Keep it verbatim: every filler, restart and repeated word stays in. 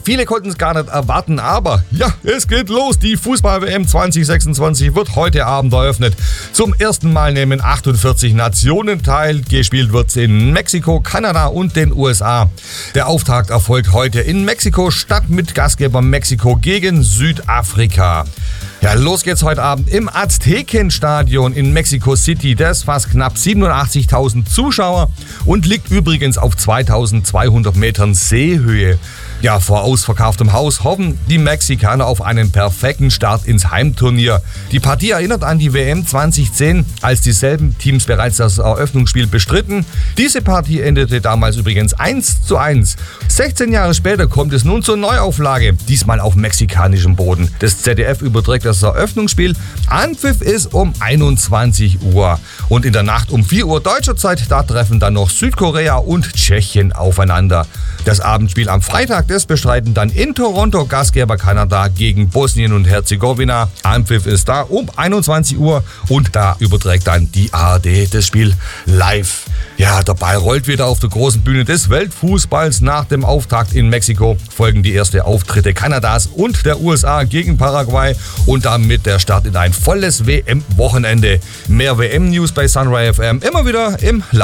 viele konnten es gar nicht erwarten, aber ja, es geht los. Die Fußball-W M zwanzig sechsundzwanzig wird heute Abend eröffnet. Zum ersten Mal nehmen achtundvierzig Nationen teil. Gespielt wird es in Mexiko, Kanada und den U S A. Der Auftakt erfolgt heute in Mexiko-Stadt mit Gastgeber Mexiko gegen Südafrika. Ja, los geht's heute Abend im Aztekenstadion in Mexico City. Das fasst knapp siebenundachtzigtausend Zuschauer und liegt übrigens auf zweitausendzweihundert Metern Seehöhe. Ja, vor ausverkauftem Haus hoffen die Mexikaner auf einen perfekten Start ins Heimturnier. Die Partie erinnert an die W M zweitausendzehn, als dieselben Teams bereits das Eröffnungsspiel bestritten. Diese Partie endete damals übrigens eins zu eins. sechzehn Jahre später kommt es nun zur Neuauflage, diesmal auf mexikanischem Boden. Das Z D F überträgt das Eröffnungsspiel. Anpfiff ist um einundzwanzig Uhr. Und in der Nacht um vier Uhr deutscher Zeit, da treffen dann noch Südkorea und Tschechien aufeinander. Das Abendspiel am Freitag, das bestreiten dann in Toronto Gastgeber Kanada gegen Bosnien und Herzegowina. Anpfiff ist da um einundzwanzig Uhr und da überträgt dann die A R D das Spiel live. Ja, der Ball rollt wieder auf der großen Bühne des Weltfußballs. Nach dem Auftakt in Mexiko folgen die ersten Auftritte Kanadas und der U S A gegen Paraguay und damit der Start in ein volles W M-Wochenende. Mehr W M-News bei Sunrise F M immer wieder im Laufe